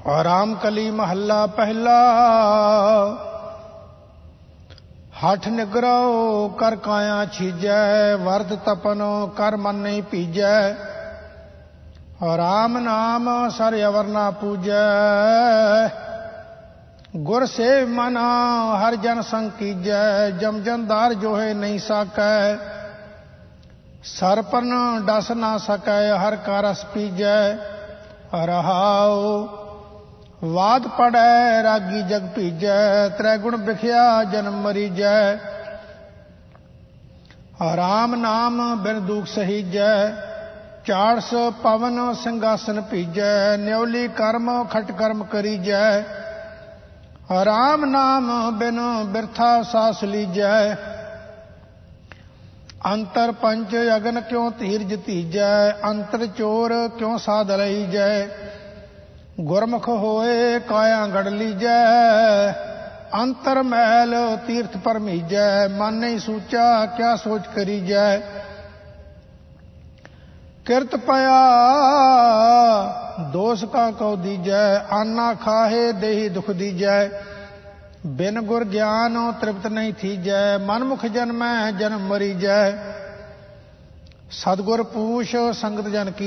राम कली महला पहला। हठ निगरो कर काया छीजै, वर्द तपन कर मन नहीं पीजै। राम नाम सर अवर ना पूजै, गुर से मन हर जन संग कीजै। जम जनदार जोहे नहीं साकै, सर पर डस ना सकै हर का रस पीजै। रहाओ वाद पढ़ै रागी जग भीजै, त्रैगुण बिखिया जन्म मरीजै। राम नाम बिन दुख सहीजै, चारस पवन सिंहासन भीजै। न्योली कर्म खट कर्म करीजै, राम नाम बिन बिरथा सास लीजै। अंतर पंच अगन क्यों धीरज तीजै, अंतर चोर क्यों साध रहीजै। गुरमुख होए काया गढ़ लीजै, अंतर महल तीर्थ परमीजै। मन नहीं सूचा क्या सोच करीजै, किरत पया दोष का कौ दीजै। आना खाहे देही दुख दीजै, बिन गुर ज्ञान तृप्त नहीं थीजै। मनमुख जन्मै जन्म मरीजै, सतगुर पूछ संगत जन की